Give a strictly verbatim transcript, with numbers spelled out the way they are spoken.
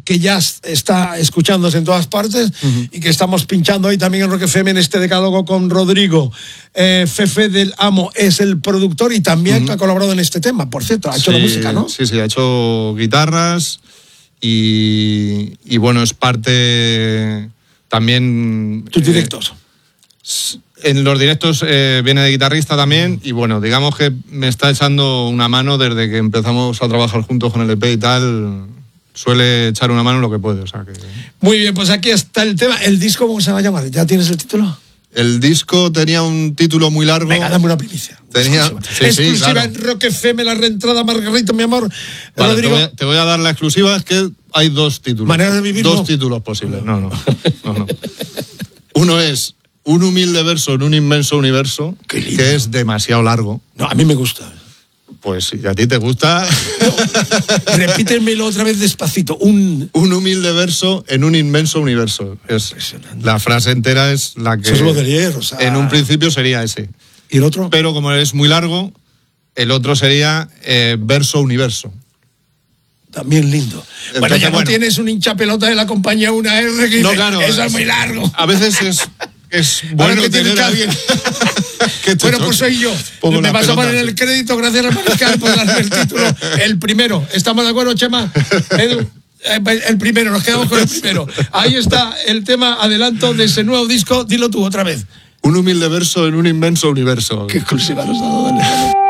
que ya está escuchándose en todas partes uh-huh. y que estamos pinchando hoy también en Rock F M en este decálogo con Rodrigo. Eh, Fefe del Amo es el productor y también uh-huh. ha colaborado en este tema, por cierto, ha hecho sí, la música, ¿no? Sí, sí, ha hecho guitarras y, y bueno, es parte también... ¿Tus directos? Eh, en los directos eh, viene de guitarrista también y bueno, digamos que me está echando una mano desde que empezamos a trabajar juntos con el E P y tal. Suele echar una mano en lo que puede, o sea que... Muy bien, pues aquí está el tema. ¿El disco cómo se va a llamar? ¿Ya tienes el título? El disco tenía un título muy largo. Venga, dame una primicia. Tenía... Sí, exclusiva sí, claro. En Rock F M, la reentrada, Margarito, mi amor. Vale, te, voy a, te voy a dar la exclusiva, es que hay dos títulos. ¿Manera de vivir? Dos no. títulos posibles, no, no. no, no. Uno es Un humilde verso en un inmenso universo, que es demasiado largo. No, a mí me gusta. Pues si a ti te gusta... No, repítemelo otra vez despacito. Un... un humilde verso en un inmenso universo. Es, la frase entera es la que... Eso es lo de ayer, o sea... En un principio sería ese. ¿Y el otro? Pero como es muy largo, el otro sería eh, verso universo. También lindo. Entonces, bueno, ya no bueno, tienes un hinchapelota de la compañía una R que dice, no, claro, eso es muy largo. A veces es... Es bueno tener a alguien que te bueno, pues soy yo. Me vas pelota, a poner sí. el crédito, gracias a Mariscal por darme el título. El primero. ¿Estamos de acuerdo, Chema? Edu, el primero, nos quedamos con el primero. Ahí está el tema adelanto de ese nuevo disco. Dilo tú otra vez. Un humilde verso en un inmenso universo. Qué exclusiva nos ha dado, dale.